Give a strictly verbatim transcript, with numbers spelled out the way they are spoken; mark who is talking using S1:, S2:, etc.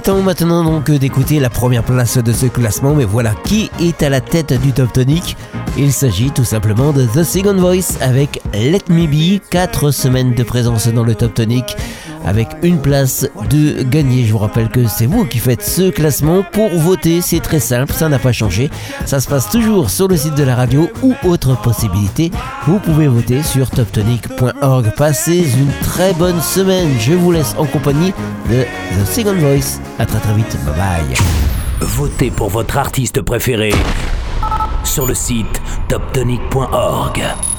S1: temps maintenant donc d'écouter la première place de ce classement, mais voilà qui est à la tête du Top Tonic. Il s'agit tout simplement de The Second Voice avec Let Me Be, quatre semaines de présence dans le Top Tonic avec une place de gagner. Je vous rappelle que c'est vous qui faites ce classement. Pour voter, c'est très simple, ça n'a pas changé. Ça se passe toujours sur le site de la radio ou autre possibilité. Vous pouvez voter sur top tonic point org. Passez une très bonne semaine. Je vous laisse en compagnie de The Second Voice. À très très vite. Bye bye.
S2: Votez pour votre artiste préféré sur le site top tonic point org.